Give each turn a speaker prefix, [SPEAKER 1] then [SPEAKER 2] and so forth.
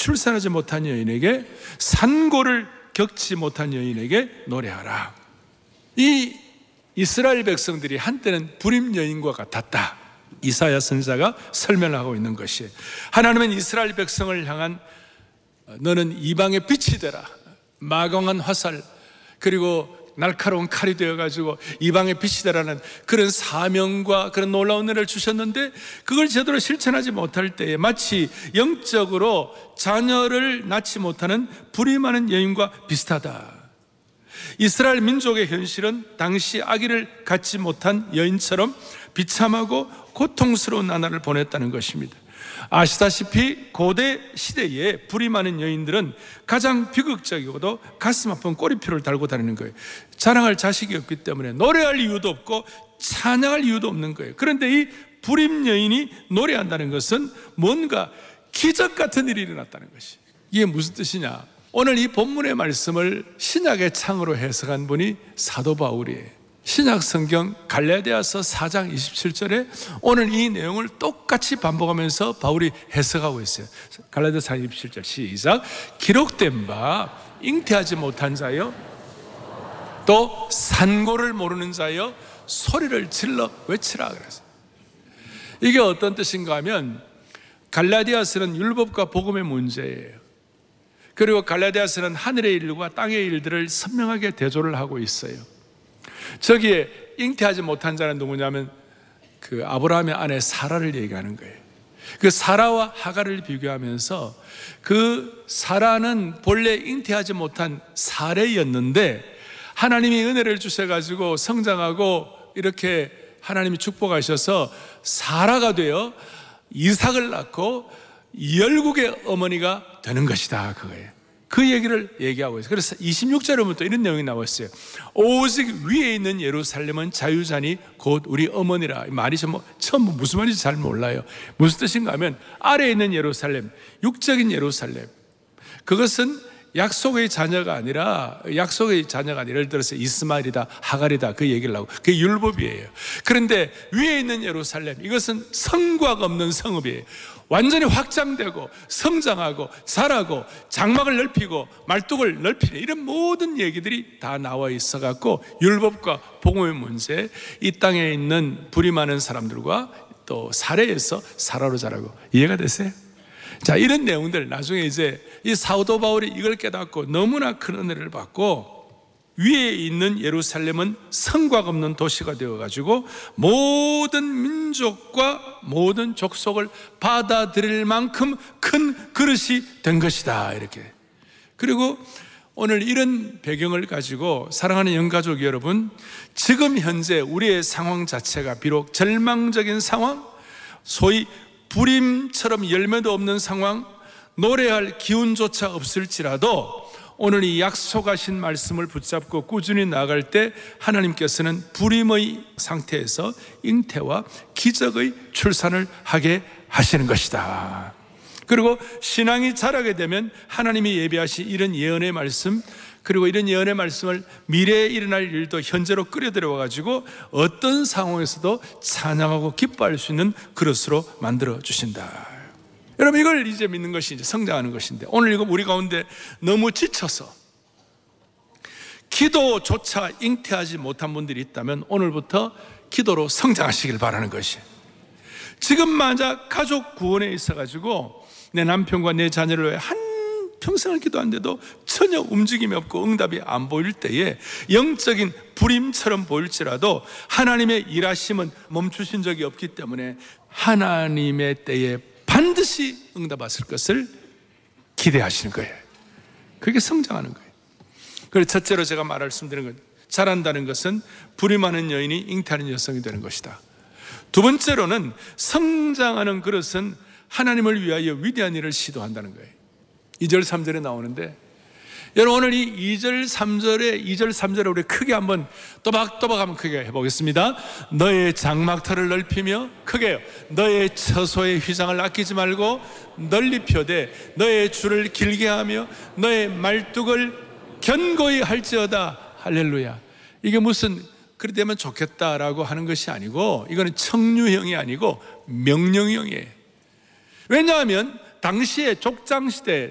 [SPEAKER 1] 출산하지 못한 여인에게, 산고를 겪지 못한 여인에게 노래하라. 이 이스라엘 백성들이 한때는 불임 여인과 같았다. 이사야 선지자가 설명을 하고 있는 것이, 하나님은 이스라엘 백성을 향한 너는 이방의 빛이 되라, 마광한 화살 그리고 날카로운 칼이 되어가지고 이방의 빛이 되라는 그런 사명과 그런 놀라운 은혜를 주셨는데, 그걸 제대로 실천하지 못할 때에 마치 영적으로 자녀를 낳지 못하는 불임하는 여인과 비슷하다. 이스라엘 민족의 현실은 당시 아기를 갖지 못한 여인처럼 비참하고 고통스러운 나날을 보냈다는 것입니다. 아시다시피 고대 시대에 불임하는 여인들은 가장 비극적이고도 가슴 아픈 꼬리표를 달고 다니는 거예요. 자랑할 자식이 없기 때문에 노래할 이유도 없고 찬양할 이유도 없는 거예요. 그런데 이 불임 여인이 노래한다는 것은 뭔가 기적 같은 일이 일어났다는 것이. 이게 무슨 뜻이냐? 오늘 이 본문의 말씀을 신약의 창으로 해석한 분이 사도 바울이에요. 신약 성경 갈라디아서 4장 27절에 오늘 이 내용을 똑같이 반복하면서 바울이 해석하고 있어요. 갈라디아서 4장 27절 시작. 기록된 바 잉태하지 못한 자여, 또 산고를 모르는 자여, 소리를 질러 외치라 그랬어요. 이게 어떤 뜻인가 하면, 갈라디아서는 율법과 복음의 문제예요. 그리고 갈라디아서는 하늘의 일과 땅의 일들을 선명하게 대조를 하고 있어요. 저기에 잉태하지 못한 자는 누구냐면 그 아브라함의 아내 사라를 얘기하는 거예요. 그 사라와 하갈을 비교하면서, 그 사라는 본래 잉태하지 못한 사례였는데 하나님이 은혜를 주셔가지고 성장하고 이렇게 하나님이 축복하셔서 사라가 되어 이삭을 낳고 열국의 어머니가 되는 것이다, 그거예요. 그 얘기를 얘기하고 있어요. 그래서 26절부터 이런 내용이 나왔어요. 오직 위에 있는 예루살렘은 자유자니 곧 우리 어머니라. 말이 처음 무슨 말인지 잘 몰라요. 무슨 뜻인가 하면, 아래에 있는 예루살렘, 육적인 예루살렘, 그것은 약속의 자녀가 아니라 예를 들어서 이스마엘이다, 하갈이다, 그 얘기를 하고, 그게 율법이에요. 그런데 위에 있는 예루살렘, 이것은 성곽 없는 성읍이에요. 완전히 확장되고 성장하고 자라고 장막을 넓히고 말뚝을 넓히는 이런 모든 얘기들이 다 나와 있어 갖고, 율법과 복음의 문제, 이 땅에 있는 불임하는 사람들과 또 사례에서 사라로 자라고. 이해가 되세요? 자, 이런 내용들 나중에 이제 이 사도 바울이 이걸 깨닫고 너무나 큰 은혜를 받고, 위에 있는 예루살렘은 성곽 없는 도시가 되어가지고 모든 민족과 모든 족속을 받아들일 만큼 큰 그릇이 된 것이다, 이렇게. 그리고 오늘 이런 배경을 가지고 사랑하는 영가족 여러분, 지금 현재 우리의 상황 자체가 비록 절망적인 상황, 소위 불임처럼 열매도 없는 상황, 노래할 기운조차 없을지라도 오늘 이 약속하신 말씀을 붙잡고 꾸준히 나아갈 때 하나님께서는 불임의 상태에서 잉태와 기적의 출산을 하게 하시는 것이다. 그리고 신앙이 자라게 되면 하나님이 예비하신 이런 예언의 말씀, 그리고 이런 예언의 말씀을 미래에 일어날 일도 현재로 끌어들여 가지고 어떤 상황에서도 찬양하고 기뻐할 수 있는 그릇으로 만들어 주신다. 여러분, 이걸 이제 믿는 것이 이제 성장하는 것인데, 오늘 이거 우리 가운데 너무 지쳐서 기도조차 잉태하지 못한 분들이 있다면 오늘부터 기도로 성장하시길 바라는 것이. 지금 만약 가족 구원에 있어가지고 내 남편과 내 자녀를 위해 한 평생을 기도하는데도 전혀 움직임이 없고 응답이 안 보일 때에 영적인 불임처럼 보일지라도 하나님의 일하심은 멈추신 적이 없기 때문에 하나님의 때에 반드시 응답하실 것을 기대하시는 거예요. 그게 성장하는 거예요. 그래서 첫째로 제가 말씀드리는 건, 자란다는 것은 불임하는 여인이 잉태하는 여성이 되는 것이다. 두 번째로는 성장하는 그릇은 하나님을 위하여 위대한 일을 시도한다는 거예요. 2절 3절에 나오는데, 여러분 오늘 이 2절 3절에 우리 크게 한번 또박또박 한번 크게 해보겠습니다. 너의 장막터를 넓히며, 크게요, 너의 처소의 휘장을 아끼지 말고 널리 펴되 너의 줄을 길게 하며 너의 말뚝을 견고히 할지어다. 할렐루야. 이게 무슨 그리 되면 좋겠다라고 하는 것이 아니고, 이거는 청유형이 아니고 명령형이에요. 왜냐하면 당시에 족장시대,